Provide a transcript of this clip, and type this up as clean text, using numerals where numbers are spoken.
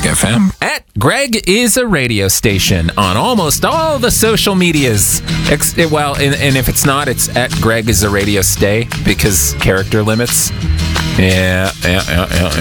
Greg FM. At Greg is a radio station on almost all the social medias. And if it's not, it's at Greg is a radio stay because character limits. Yeah.